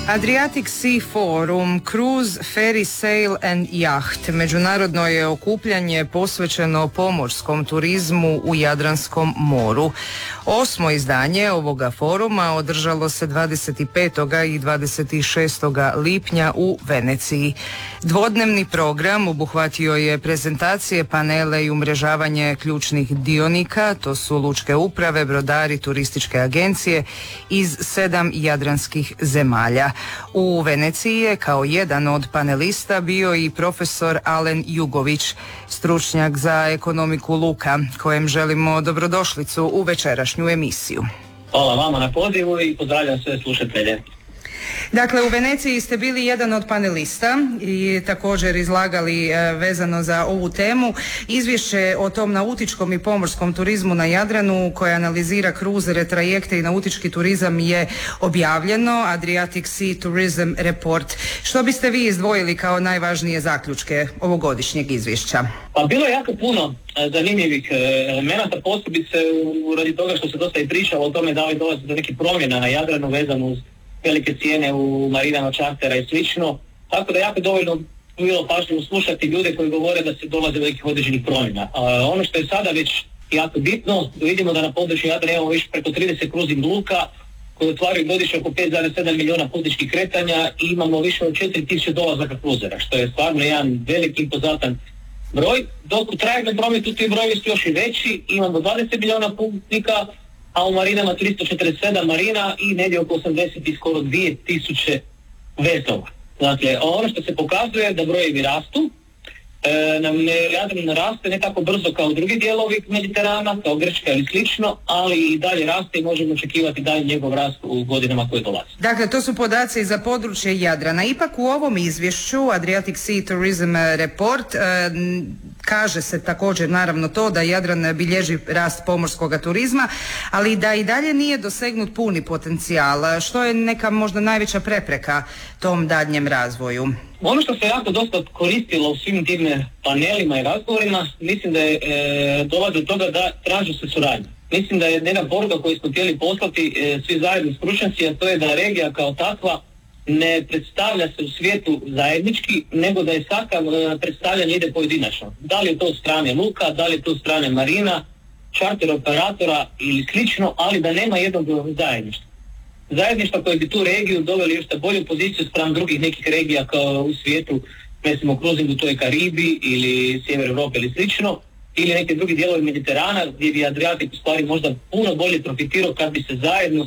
Adriatic Sea Forum, Cruise, Ferry, Sail and Yacht međunarodno je okupljanje posvećeno pomorskom turizmu u Jadranskom moru. 8. izdanje ovoga foruma održalo se 25. i 26. lipnja u Veneciji. Dvodnevni program obuhvatio je prezentacije, panele i umrežavanje ključnih dionika, to su lučke uprave, brodari, turističke agencije iz 7 jadranskih zemalja. U Veneciji je kao jedan od panelista bio i profesor Alen Jugović, stručnjak za ekonomiku luka, kojem želimo dobrodošlicu u večerašnju emisiju. Hvala vama na pozivu i pozdravljam sve slušatelje. Dakle, u Veneciji ste bili jedan od panelista i također izlagali vezano za ovu temu. Izvješće o tom nautičkom i pomorskom turizmu na Jadranu koje analizira kruzere, trajekte i nautički turizam je objavljeno, Adriatic Sea Tourism Report. Što biste vi izdvojili kao najvažnije zaključke ovogodišnjeg izvješća? Pa bilo je jako puno zanimljivih elemenata, posebice radi toga što se dosta i pričalo o tome da li dolazi do nekih promjena na Jadranu vezano uz velike cijene u marinama, čartera i slično, tako da jako dovoljno bilo pažljivo slušati ljude koji govore da se dolaze do nekih određenih promjena. Ono što je sada već jako bitno, vidimo da na području Jadrana imamo više preko 30 kruzing luka koji otvaraju godišnje oko 5,7 milijuna putničkih kretanja i imamo više od 4.000 dolazaka kruzera, što je stvarno jedan veliki impozantan broj, dok u trajektnom prometu ti brojevi su još i veći, imamo 20 milijuna putnika, a u marinama 347 marina i negdje oko 80 i skoro 2000 vezova. Dakle, ono što se pokazuje da brojevi rastu, Jadran raste ne tako brzo kao drugi dijelovi Mediterana, kao Grčka ili slično, ali i dalje raste i možemo očekivati dalje njegov rast u godinama koje dolaze. Dakle, to su podaci za područje Jadrana. Ipak u ovom izvješću Adriatic Sea Tourism Report kaže se također naravno to da Jadran bilježi rast pomorskog turizma, ali da i dalje nije dosegnut puni potencijal. Što je neka možda najveća prepreka tom daljnjem razvoju? Ono što se jako dosta koristilo u svim tim panelima i razgovorima, mislim da je dolazi do toga da traži se suradnja. Mislim da je jedna poruka koju smo htjeli poslati svi zajedno stručnjaci, a to je da regija kao takva ne predstavlja se u svijetu zajednički, nego da je svaka predstavljanje ide pojedinačno. Da li je to strane luka, da li je to strane marina, čarter operatora ili slično, ali da nema jednog zajedništva. Zajedništva koje bi tu regiju doveli još na bolju poziciju spram drugih nekih regija kao u svijetu, recimo u kruzingu to je Karibi ili Sjever Europe ili slično, ili neki drugi dijelovi Mediterana gdje bi Adriatic u stvari možda puno bolje profitirao kad bi se zajedno,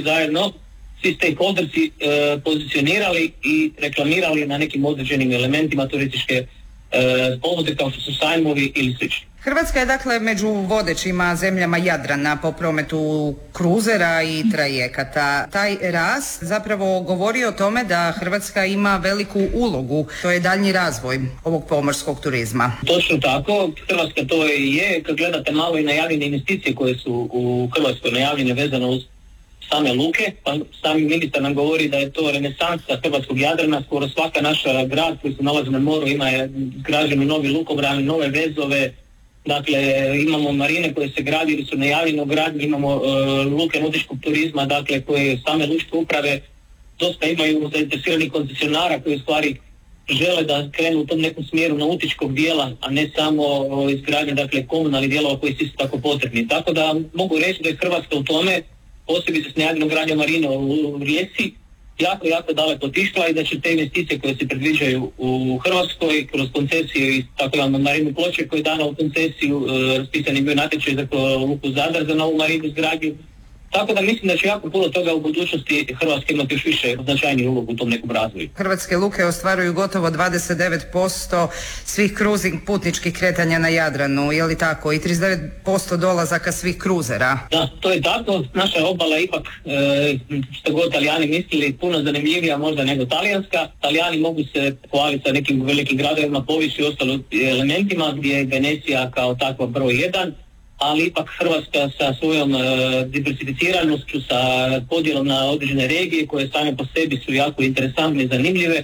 svi stakeholdersi pozicionirali i reklamirali na nekim određenim elementima turističke ponude kao što su sajmovi ili slično. Hrvatska je dakle među vodećima zemljama Jadrana po prometu kruzera i trajekata. Taj rast zapravo govori o tome da Hrvatska ima veliku ulogu, to je daljnji razvoj ovog pomorskog turizma. Točno tako, Hrvatska to je, kad gledate malo i najavljene investicije koje su u Hrvatskoj najavljene vezano uz same luke, pa sami ministar nam govori da je to renesansa hrvatskog Jadrana, skoro svaka naša grad koji se nalazi na moru ima građeni novi lukobrani, nove vezove. Dakle, imamo marine koje se gradi ili su najavljene u gradnji, imamo luke nautičkog turizma, dakle, koje same lučke uprave dosta imaju zainteresiranih koncesionara koji u stvari žele da krenu u tom nekom smjeru nautičkog dijela, a ne samo izgradnje, dakle, komunalnih dijelova koji su isto tako potrebni. Tako da mogu reći da je Hrvatska u tome, posebice s najavljenom gradnjom marine u Rijeci, jako daleko otišla i da će te investicije koje se predviđaju u Hrvatskoj kroz koncesiju i tako da marinu Ploče koji je dana u koncesiju, raspisan je bio natječaj za luku Zadar za novu marinu izgradnju. Tako da mislim da će jako puno toga u budućnosti Hrvatska imati još više značajniju ulogu u tom nekom razvoju. Hrvatske luke ostvaruju gotovo 29% svih kruzing putničkih kretanja na Jadranu, je li tako? I 39% dolazaka svih kruzera. Da, to je tako. Naša obala je ipak, što god Talijani mislili, puno zanimljivija možda nego talijanska. Talijani mogu se pohvaliti sa nekim velikim gradovima, poviši i ostalim elementima gdje je Venecija kao takva broj 1. Ali ipak Hrvatska sa svojom diversificiranošću, sa podjelom na određene regije koje same po sebi su jako interesantne i zanimljive,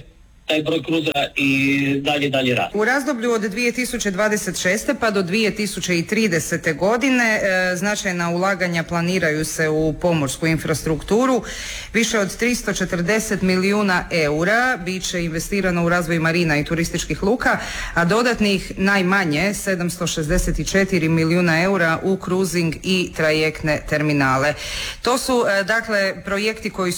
taj broj kruzera i dalje rasti. U razdoblju od 2026. pa do 2030. godine značajna ulaganja planiraju se u pomorsku infrastrukturu. Više od 340 milijuna eura bit će investirano u razvoj marina i turističkih luka, a dodatnih najmanje 764 milijuna eura u kruzing i trajektne terminale. To su dakle projekti koji